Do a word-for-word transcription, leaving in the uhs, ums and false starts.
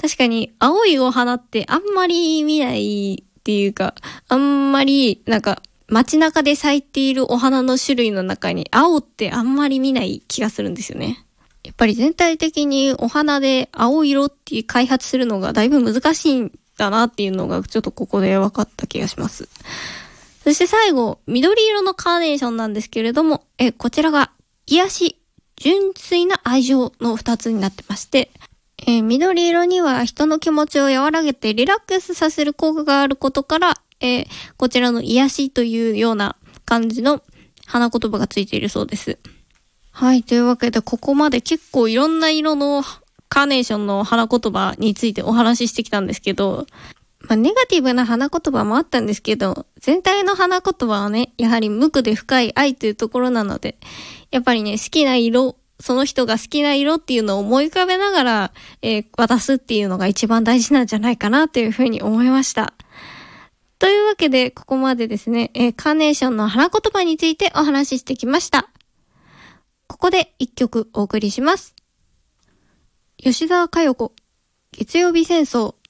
確かに青いお花ってあんまり見ないっていうか、あんまりなんか街中で咲いているお花の種類の中に青ってあんまり見ない気がするんですよね。やっぱり全体的にお花で青色っていう開発するのがだいぶ難しいんだなっていうのがちょっとここで分かった気がします。そして最後、緑色のカーネーションなんですけれども、え、こちらが癒し、純粋な愛情の二つになってまして、えー、緑色には人の気持ちを和らげてリラックスさせる効果があることから、えー、こちらの癒しというような感じの花言葉がついているそうです。はい、というわけでここまで結構いろんな色のカーネーションの花言葉についてお話ししてきたんですけど、まあ、ネガティブな花言葉もあったんですけど、全体の花言葉はね、やはり無垢で深い愛というところなので、やっぱりね、好きな色、その人が好きな色っていうのを思い浮かべながら、えー、渡すっていうのが一番大事なんじゃないかなというふうに思いました。というわけで、ここまでですね、えー、カーネーションの花言葉についてお話ししてきました。ここで一曲お送りします。吉澤佳代子、月曜日戦争。